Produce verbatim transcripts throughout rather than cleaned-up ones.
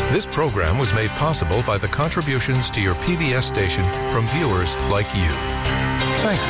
This program was made possible by the contributions to your P B S station from viewers like you. Thank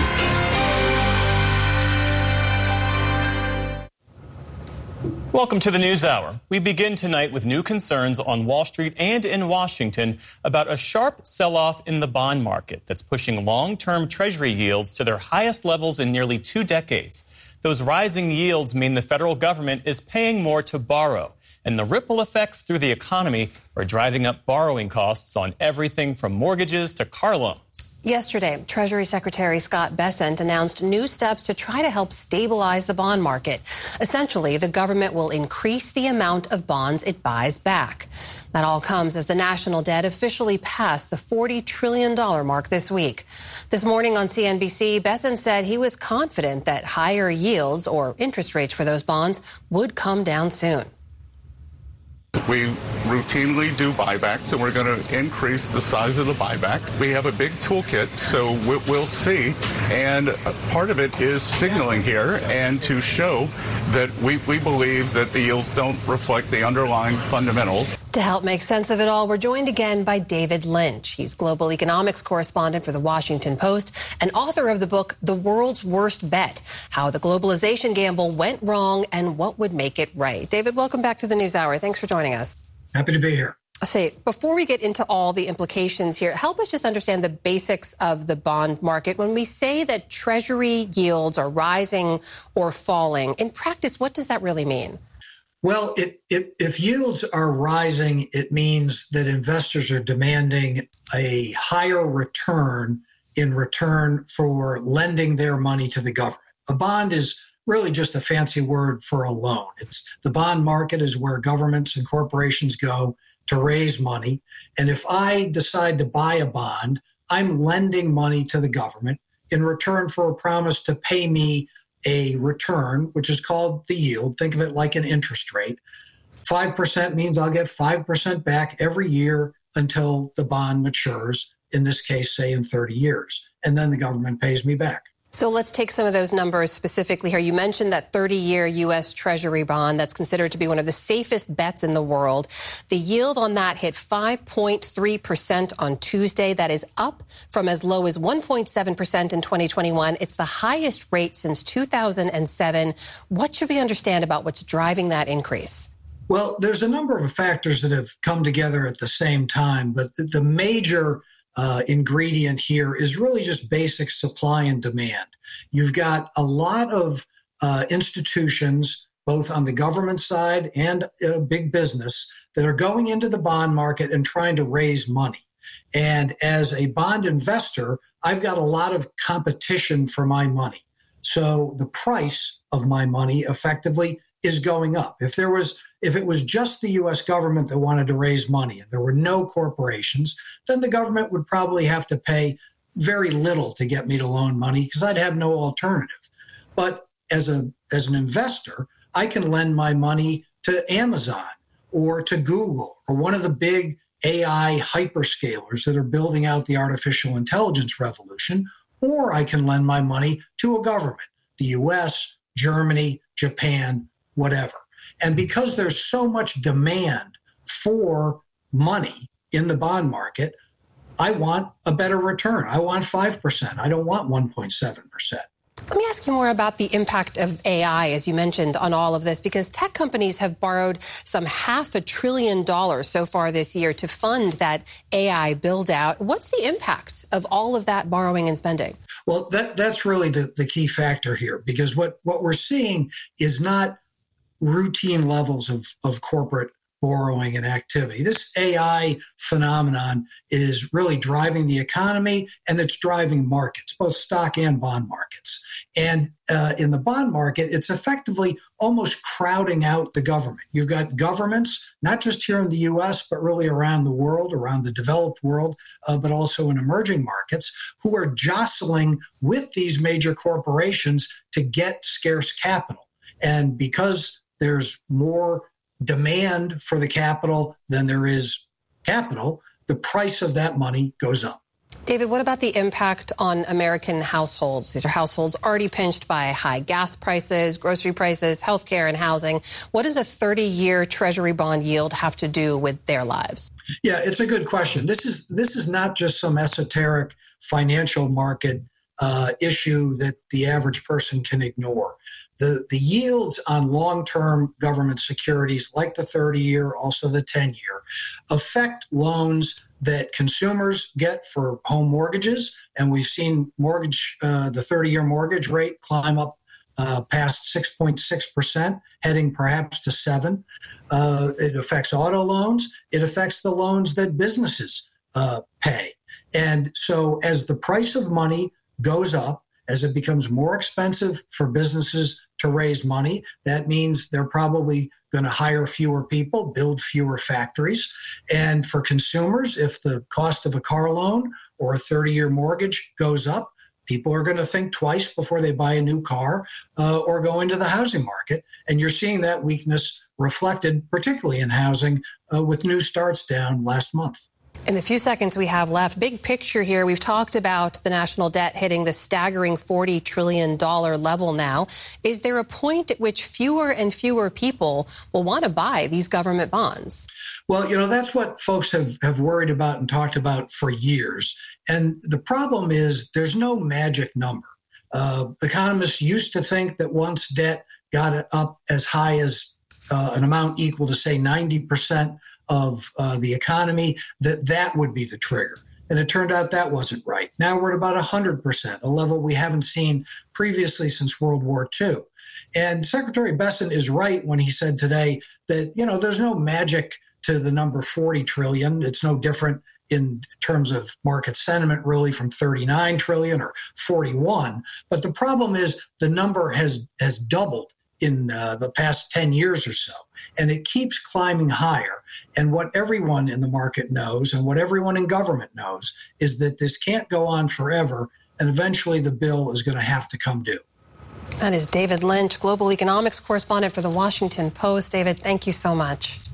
you. Welcome to the News Hour. We begin tonight with new concerns on Wall Street and in Washington about a sharp sell-off in the bond market that's pushing long-term Treasury yields to their highest levels in nearly two decades. Those rising yields mean the federal government is paying more to borrow, and the ripple effects through the economy are driving up borrowing costs on everything from mortgages to car loans. Yesterday, Treasury Secretary Scott Bessent announced new steps to try to help stabilize the bond market. Essentially, the government will increase the amount of bonds it buys back. That all comes as the national debt officially passed the forty trillion dollars mark this week. This morning on C N B C, Bessent said he was confident that higher yields or interest rates for those bonds would come down soon. We routinely do buybacks, and we're going to increase the size of the buyback. We have a big toolkit, so we'll see. And part of it is signaling here and to show that we, we believe that the yields don't reflect the underlying fundamentals. To help make sense of it all, we're joined again by David Lynch. He's global economics correspondent for The Washington Post and author of the book, The World's Worst Bet, How the Globalization Gamble Went Wrong and What Would Make It Right. David, welcome back to the News Hour. Thanks for joining us. Happy to be here. I'll say, before we get into all the implications here, help us just understand the basics of the bond market. When we say that Treasury yields are rising or falling, in practice, what does that really mean? Well, it, it, if yields are rising, it means that investors are demanding a higher return in return for lending their money to the government. A bond is really just a fancy word for a loan. It's the bond market is where governments and corporations go to raise money. And if I decide to buy a bond, I'm lending money to the government in return for a promise to pay me a return, which is called the yield. Think of it like an interest rate. five percent means I'll get five percent back every year until the bond matures, in this case, say in thirty years. And then the government pays me back. So let's take some of those numbers specifically here. You mentioned that thirty-year U S Treasury bond that's considered to be one of the safest bets in the world. The yield on that hit five point three percent on Tuesday. That is up from as low as one point seven percent in twenty twenty-one. It's the highest rate since two thousand seven. What should we understand about what's driving that increase? Well, there's a number of factors that have come together at the same time, but the major Uh, ingredient here is really just basic supply and demand. You've got a lot of uh, institutions, both on the government side and uh, big business, that are going into the bond market and trying to raise money. And as a bond investor, I've got a lot of competition for my money. So the price of my money effectively is going up. If there was If it was just the U S government that wanted to raise money and there were no corporations, then the government would probably have to pay very little to get me to loan money because I'd have no alternative. But as a as an investor, I can lend my money to Amazon or to Google or one of the big A I hyperscalers that are building out the artificial intelligence revolution, or I can lend my money to a government, the U S, Germany, Japan, whatever. And because there's so much demand for money in the bond market, I want a better return. I want five percent. I don't want one point seven percent. Let me ask you more about the impact of A I, as you mentioned, on all of this, because tech companies have borrowed some half a trillion dollars so far this year to fund that A I build out. What's the impact of all of that borrowing and spending? Well, that, that's really the, the key factor here, because what, what we're seeing is not routine levels of, of corporate borrowing and activity. This A I phenomenon is really driving the economy, and it's driving markets, both stock and bond markets. And uh, in the bond market, it's effectively almost crowding out the government. You've got governments, not just here in the U S, but really around the world, around the developed world, uh, but also in emerging markets, who are jostling with these major corporations to get scarce capital. And because there's more demand for the capital than there is capital, the price of that money goes up. David, what about the impact on American households? These are households already pinched by high gas prices, grocery prices, healthcare, and housing. What does a thirty-year Treasury bond yield have to do with their lives? Yeah, it's a good question. This is this is not just some esoteric financial market uh, issue that the average person can ignore. The, the yields on long-term government securities, like the thirty-year, also the ten-year, affect loans that consumers get for home mortgages. And we've seen mortgage, uh, the thirty-year mortgage rate climb up uh, past six point six percent, heading perhaps to seven. Uh, it affects auto loans. It affects the loans that businesses uh, pay. And so as the price of money goes up, as it becomes more expensive for businesses to raise money, that means they're probably going to hire fewer people, build fewer factories. And for consumers, if the cost of a car loan or a thirty-year mortgage goes up, people are going to think twice before they buy a new car uh, or go into the housing market. And you're seeing that weakness reflected, particularly in housing, uh, with new starts down last month. In the few seconds we have left, big picture here, we've talked about the national debt hitting the staggering forty trillion dollars level now. Is there a point at which fewer and fewer people will want to buy these government bonds? Well, you know, that's what folks have, have worried about and talked about for years. And the problem is there's no magic number. Uh, economists used to think that once debt got it up as high as uh, an amount equal to, say, ninety percent of uh, the economy, that that would be the trigger. And it turned out that wasn't right. Now we're at about one hundred percent, a level we haven't seen previously since World War Two. And Secretary Bessent is right when he said today that, you know, there's no magic to the number forty trillion. It's no different in terms of market sentiment, really, from thirty-nine trillion or forty-one. But the problem is the number has, has doubled in uh, the past ten years or so. And it keeps climbing higher. And what everyone in the market knows and what everyone in government knows is that this can't go on forever. And eventually the bill is going to have to come due. That is David Lynch, global economics correspondent for the Washington Post. David, thank you so much.